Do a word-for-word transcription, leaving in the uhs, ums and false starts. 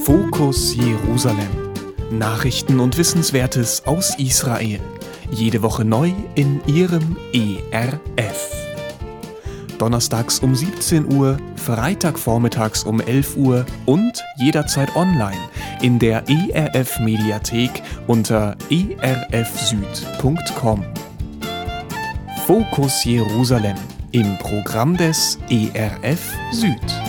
Fokus Jerusalem. Nachrichten und Wissenswertes aus Israel. Jede Woche neu in Ihrem E R F. Donnerstags um siebzehn Uhr, Freitagvormittags um elf Uhr und jederzeit online in der E R F-Mediathek unter e r f süd punkt com. Fokus Jerusalem im Programm des E R F Süd.